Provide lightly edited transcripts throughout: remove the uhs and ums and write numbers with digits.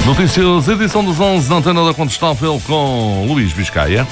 Notícias, edição dos 11, na Antena da Contestável, com Luís Biscaia.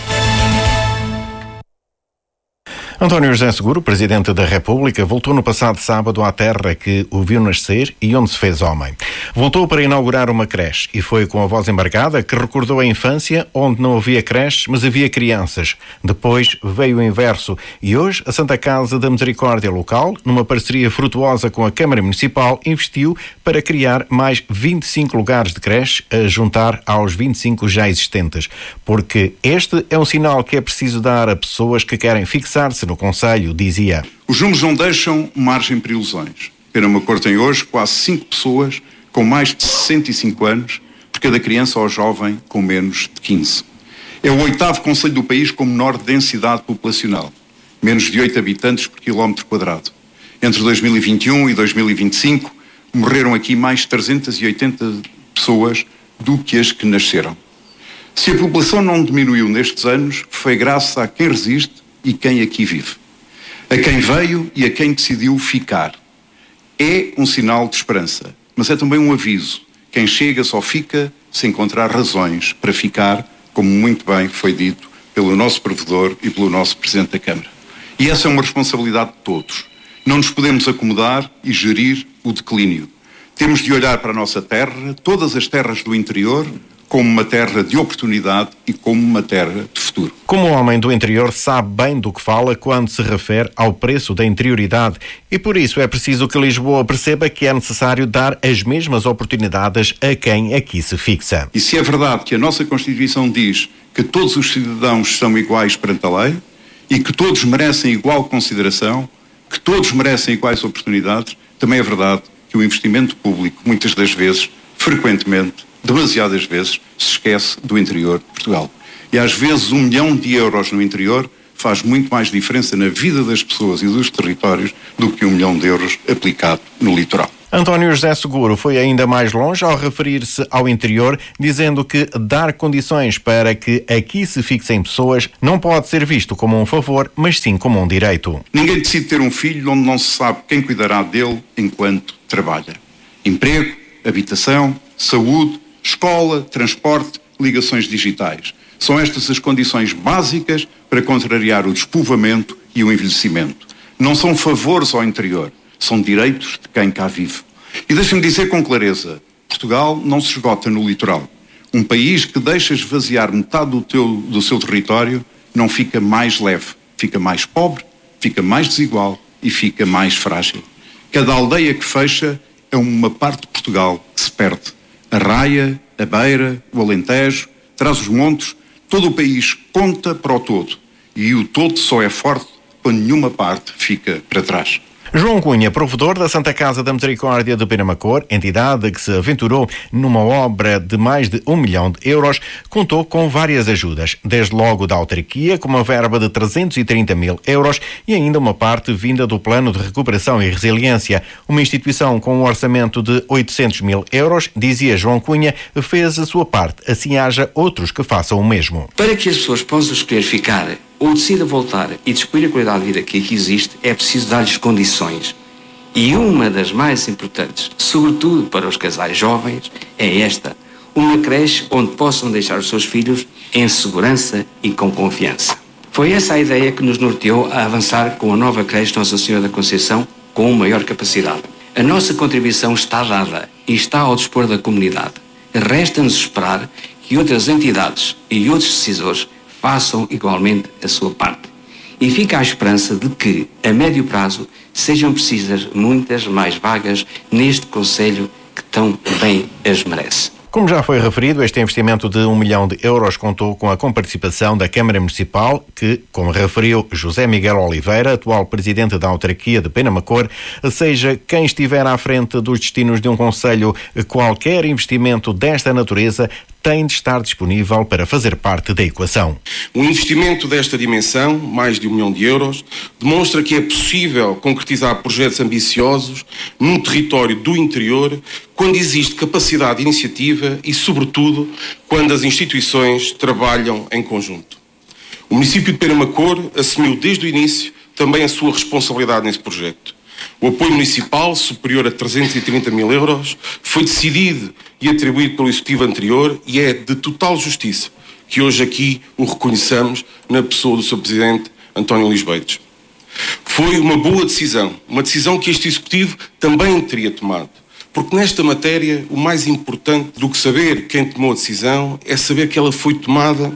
António José Seguro, Presidente da República, voltou no passado sábado à terra que o viu nascer e onde se fez homem. Voltou para inaugurar uma creche e foi com a voz embargada que recordou a infância onde não havia creches, mas havia crianças. Depois veio o inverso e hoje a Santa Casa da Misericórdia local, numa parceria frutuosa com a Câmara Municipal, investiu para criar mais 25 lugares de creche a juntar aos 25 já existentes. Porque este é um sinal que é preciso dar a pessoas que querem fixar-se no concelho, dizia. Os números não deixam margem para ilusões. Penamacor tem hoje quase 5 pessoas com mais de 65 anos por cada criança ou jovem com menos de 15. É o 8º concelho do país com menor densidade populacional, menos de 8 habitantes por quilómetro quadrado. Entre 2021 e 2025 morreram aqui mais de 380 pessoas do que as que nasceram. Se a população não diminuiu nestes anos, foi graças a quem resiste e quem aqui vive, a quem veio e a quem decidiu ficar. É um sinal de esperança, mas é também um aviso. Quem chega só fica se encontrar razões para ficar, como muito bem foi dito pelo nosso provedor e pelo nosso Presidente da Câmara. E essa é uma responsabilidade de todos. Não nos podemos acomodar e gerir o declínio. Temos de olhar para a nossa terra, todas as terras do interior, como uma terra de oportunidade e como uma terra de futuro. Como homem do interior sabe bem do que fala quando se refere ao preço da interioridade e por isso é preciso que Lisboa perceba que é necessário dar as mesmas oportunidades a quem aqui se fixa. E se é verdade que a nossa Constituição diz que todos os cidadãos são iguais perante a lei e que todos merecem igual consideração, que todos merecem iguais oportunidades, também é verdade que o investimento público, muitas das vezes, frequentemente, demasiadas vezes, se esquece do interior de Portugal. E às vezes 1 milhão de euros no interior faz muito mais diferença na vida das pessoas e dos territórios do que 1 milhão de euros aplicado no litoral. António José Seguro foi ainda mais longe ao referir-se ao interior, dizendo que dar condições para que aqui se fixem pessoas não pode ser visto como um favor, mas sim como um direito. Ninguém decide ter um filho onde não se sabe quem cuidará dele enquanto trabalha. Emprego, habitação, saúde, escola, transporte, ligações digitais. São estas as condições básicas para contrariar o despovoamento e o envelhecimento. Não são favores ao interior, são direitos de quem cá vive. E deixa-me dizer com clareza, Portugal não se esgota no litoral. Um país que deixa esvaziar metade do seu território não fica mais leve, fica mais pobre, fica mais desigual e fica mais frágil. Cada aldeia que fecha é uma parte de Portugal que se perde. A Raia, a Beira, o Alentejo, Trás-os-Montes, todo o país conta para o todo. E o todo só é forte quando nenhuma parte fica para trás. João Cunha, provedor da Santa Casa da Misericórdia de Penamacor, entidade que se aventurou numa obra de mais de 1 milhão de euros, contou com várias ajudas, desde logo da autarquia, com uma verba de 330 mil euros e ainda uma parte vinda do Plano de Recuperação e Resiliência. Uma instituição com um orçamento de 800 mil euros, dizia João Cunha, fez a sua parte, assim haja outros que façam o mesmo. Para que as pessoas possam escolher ficar ou decida voltar e descobrir a qualidade de vida que aqui existe, é preciso dar-lhes condições. E uma das mais importantes, sobretudo para os casais jovens, é esta: uma creche onde possam deixar os seus filhos em segurança e com confiança. Foi essa a ideia que nos norteou a avançar com a nova creche Nossa Senhora da Conceição com maior capacidade. A nossa contribuição está dada e está ao dispor da comunidade. Resta-nos esperar que outras entidades e outros decisores façam igualmente a sua parte. E fica a esperança de que, a médio prazo, sejam precisas muitas mais vagas neste concelho que tão bem as merece. Como já foi referido, este investimento de 1 milhão de euros contou com a comparticipação da Câmara Municipal, que, como referiu José Miguel Oliveira, atual presidente da autarquia de Penamacor, seja quem estiver à frente dos destinos de um concelho, qualquer investimento desta natureza tem de estar disponível para fazer parte da equação. Um investimento desta dimensão, mais de 1 milhão de euros, demonstra que é possível concretizar projetos ambiciosos num território do interior quando existe capacidade de iniciativa e, sobretudo, quando as instituições trabalham em conjunto. O município de Penamacor assumiu desde o início também a sua responsabilidade nesse projeto. O apoio municipal, superior a 330 mil euros, foi decidido e atribuído pelo Executivo anterior e é de total justiça que hoje aqui o reconheçamos na pessoa do Sr. Presidente António Luís Beites. Foi uma boa decisão, uma decisão que este Executivo também teria tomado. Porque nesta matéria, o mais importante do que saber quem tomou a decisão é saber que ela foi tomada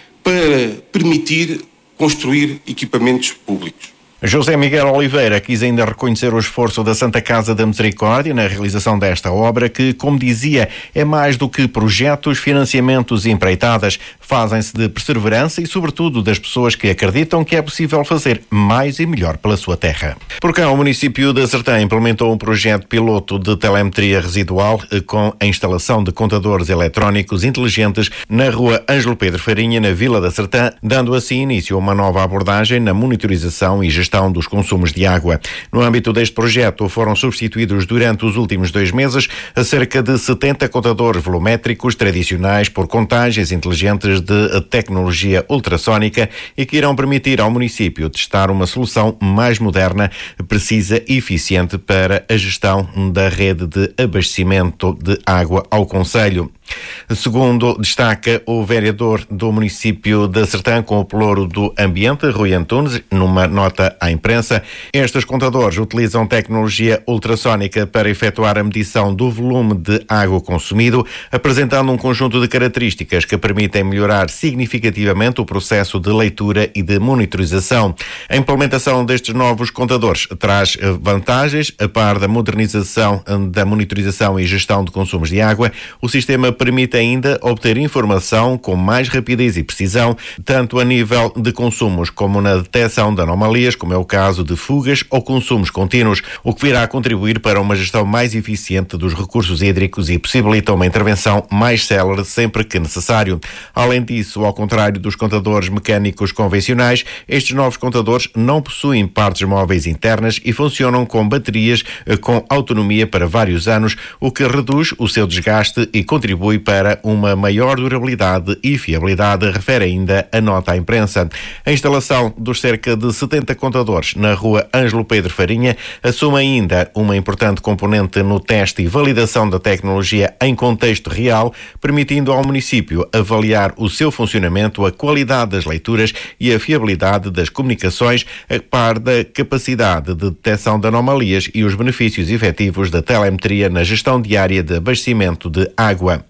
para permitir construir equipamentos públicos. José Miguel Oliveira quis ainda reconhecer o esforço da Santa Casa da Misericórdia na realização desta obra que, como dizia, é mais do que projetos, financiamentos e empreitadas. Fazem-se de perseverança e, sobretudo, das pessoas que acreditam que é possível fazer mais e melhor pela sua terra. Por cá, o município de Sertã implementou um projeto piloto de telemetria residual com a instalação de contadores eletrónicos inteligentes na rua Ângelo Pedro Farinha, na Vila da Sertã, dando assim início a uma nova abordagem na monitorização e gestão dos consumos de água. No âmbito deste projeto foram substituídos durante os últimos 2 meses a cerca de 70 contadores volumétricos tradicionais por contagens inteligentes de tecnologia ultrassónica e que irão permitir ao município testar uma solução mais moderna, precisa e eficiente para a gestão da rede de abastecimento de água ao concelho. Segundo destaca o vereador do município de Sertã com o pelouro do ambiente, Rui Antunes, numa nota à imprensa, estes contadores utilizam tecnologia ultrassónica para efetuar a medição do volume de água consumido, apresentando um conjunto de características que permitem melhorar significativamente o processo de leitura e de monitorização. A implementação destes novos contadores traz vantagens. A par da modernização da monitorização e gestão de consumos de água, o sistema permite ainda obter informação com mais rapidez e precisão, tanto a nível de consumos como na detecção de anomalias, como é o caso de fugas ou consumos contínuos, o que virá a contribuir para uma gestão mais eficiente dos recursos hídricos e possibilita uma intervenção mais célere sempre que necessário. Além disso, ao contrário dos contadores mecânicos convencionais, estes novos contadores não possuem partes móveis internas e funcionam com baterias com autonomia para vários anos, o que reduz o seu desgaste e contribui para uma maior durabilidade e fiabilidade, refere ainda a nota à imprensa. A instalação dos cerca de 70 contadores na rua Ângelo Pedro Farinha assume ainda uma importante componente no teste e validação da tecnologia em contexto real, permitindo ao município avaliar o seu funcionamento, a qualidade das leituras e a fiabilidade das comunicações, a par da capacidade de detecção de anomalias e os benefícios efetivos da telemetria na gestão diária de abastecimento de água.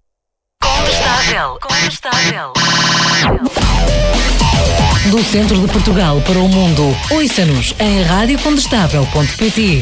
Condestável. Do centro de Portugal para o mundo, ouça-nos em radiocondestável.pt.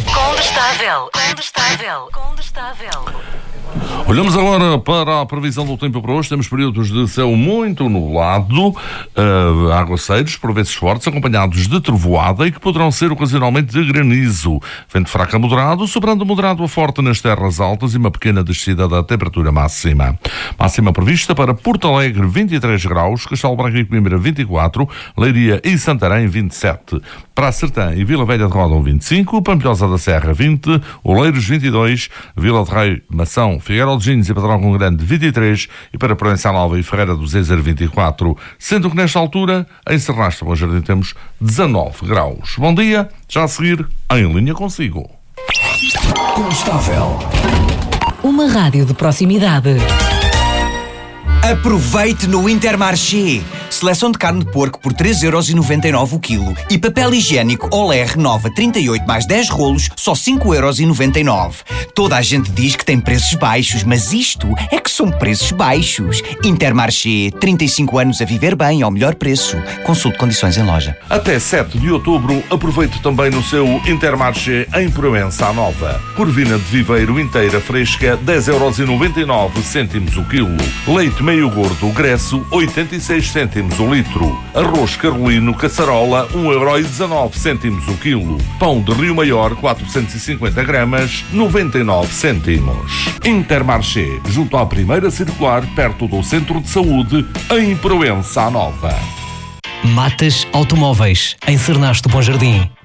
Condestável. Olhamos agora para a previsão do tempo para hoje. Temos períodos de céu muito nublado, aguaceiros, por vezes fortes, acompanhados de trovoada e que poderão ser ocasionalmente de granizo. Vento fraco a moderado, sobrando moderado a forte nas terras altas e uma pequena descida da temperatura máxima. Máxima prevista para Porto Alegre, 23 graus, Castelo Branco e Coimbra, 24, Leiria e Santarém, 27. Para a Sertã e Vila Velha de Ródão, 25, Pampilhosa da Serra, 20, Oleiros, 22, Vila de Rei, Mação, Figueiró de Gines e Padrão Grande, 23, e para Proença Nova e Ferreira do Zezer, 24, sendo que nesta altura, em Serraste, Bom Jardim, temos 19 graus. Bom dia, já a seguir, em linha consigo. Condestável. Uma rádio de proximidade. Aproveite no Intermarché. Seleção de carne de porco por 3,99€ o quilo. E papel higiênico Olé Renova 38 mais 10 rolos, só 5,99€. Toda a gente diz que tem preços baixos, mas isto é que são preços baixos. Intermarché, 35 anos a viver bem ao melhor preço. Consulte condições em loja. Até 7 de outubro, aproveite também no seu Intermarché em Proença Nova. Corvina de viveiro inteira fresca, 10,99€ o quilo. Leite meio gordo, Gresso, 86 cêntimos o litro. Arroz carolino, caçarola, 1,19€ o quilo. Pão de Rio Maior, 450 gramas, 99 cêntimos. Intermarché, junto à primeira circular, perto do Centro de Saúde, em Proença Nova. Matas Automóveis, em Sernaste Bom Jardim.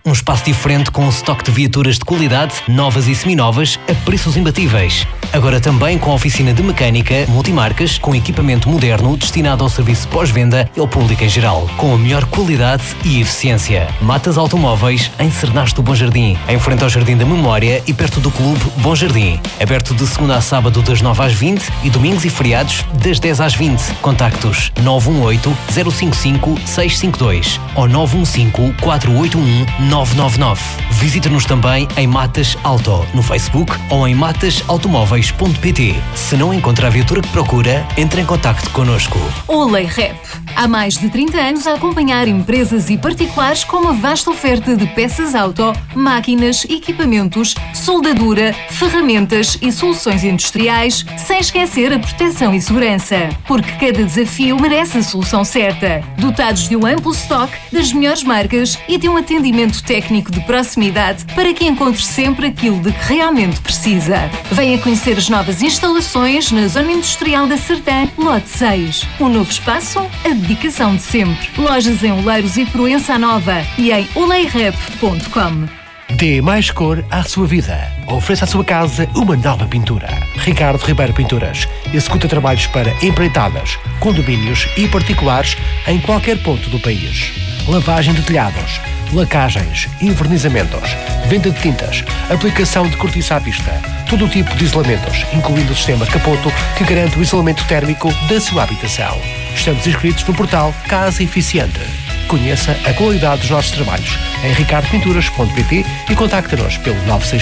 Um espaço diferente com um estoque de viaturas de qualidade, novas e seminovas, a preços imbatíveis. Agora também com oficina de mecânica, multimarcas, com equipamento moderno destinado ao serviço pós-venda e ao público em geral, com a melhor qualidade e eficiência. Matas Automóveis, em Cernache do Bom Jardim, em frente ao Jardim da Memória e perto do Clube Bom Jardim. Aberto de segunda a sábado das 9 às 20 e domingos e feriados das 10 às 20. Contactos 918-055-652 ou 915-481-999. Visita-nos também em Matas Auto, no Facebook ou em matasautomóveis.pt. Se não encontra a viatura que procura, entre em contacto connosco. Olay Rep. Há mais de 30 anos a acompanhar empresas e particulares com uma vasta oferta de peças auto, máquinas, equipamentos, soldadura, ferramentas e soluções industriais, sem esquecer a proteção e segurança. Porque cada desafio merece a solução certa. Dotados de um amplo estoque, das melhores marcas e de um atendimento técnico de proximidade para que encontre sempre aquilo de que realmente precisa. Venha conhecer as novas instalações na Zona Industrial da Sertã, Lote 6. Um novo espaço, a dedicação de sempre. Lojas em Oleiros e Proença Nova e em olayrep.com. Dê mais cor à sua vida. Ofereça à sua casa uma nova pintura. Ricardo Ribeiro Pinturas executa trabalhos para empreitadas, condomínios e particulares em qualquer ponto do país. Lavagem de telhados, lacagens, envernizamentos, venda de tintas, aplicação de cortiça à vista, todo o tipo de isolamentos, incluindo o sistema Capoto, que garante o isolamento térmico da sua habitação. Estamos inscritos no portal Casa Eficiente. Conheça a qualidade dos nossos trabalhos em ricardopinturas.pt e contacte-nos pelo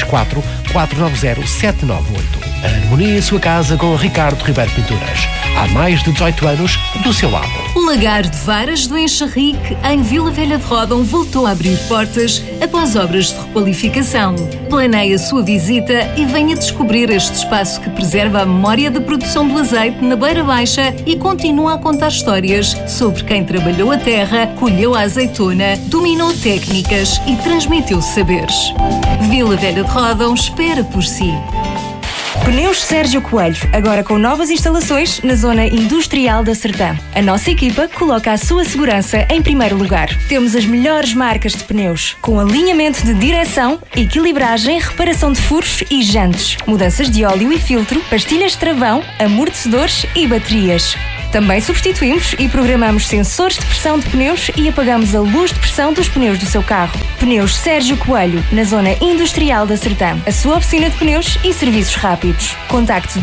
964-490-798. Harmonie em sua casa com Ricardo Ribeiro Pinturas. Há mais de 18 anos do seu lado. O Lagar de Varas do Enxerrique, em Vila Velha de Ródão, voltou a abrir portas após obras de requalificação. Planeie a sua visita e venha descobrir este espaço que preserva a memória da produção do azeite na Beira Baixa e continua a contar histórias sobre quem trabalhou a terra, colheu a azeitona, dominou técnicas e transmitiu saberes. Vila Velha de Ródão espera por si. Pneus Sérgio Coelho, agora com novas instalações na Zona Industrial da Sertã. A nossa equipa coloca a sua segurança em primeiro lugar. Temos as melhores marcas de pneus, com alinhamento de direção, equilibragem, reparação de furos e jantes, mudanças de óleo e filtro, pastilhas de travão, amortecedores e baterias. Também substituímos e programamos sensores de pressão de pneus e apagamos a luz de pressão dos pneus do seu carro. Pneus Sérgio Coelho, na Zona Industrial da Sertã. A sua oficina de pneus e serviços rápidos. Contacte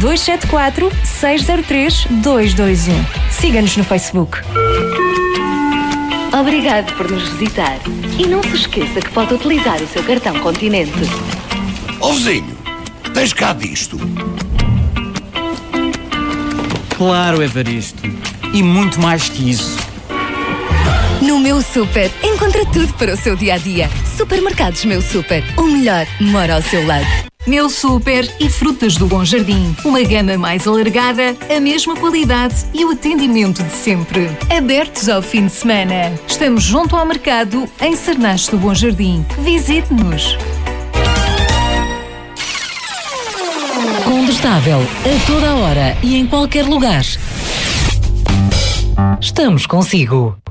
274-603-221. Siga-nos no Facebook. Obrigado por nos visitar. E não se esqueça que pode utilizar o seu cartão Continente. Ó vizinho, tens cá disto? Claro, Evaristo. E muito mais que isso. No Meu Super, encontra tudo para o seu dia-a-dia. Supermercados Meu Super. O melhor mora ao seu lado. Meu Super e Frutas do Bom Jardim. Uma gama mais alargada, a mesma qualidade e o atendimento de sempre. Abertos ao fim de semana. Estamos junto ao mercado, em Cernache do Bom Jardim. Visite-nos. Condestável, a toda hora e em qualquer lugar. Estamos consigo.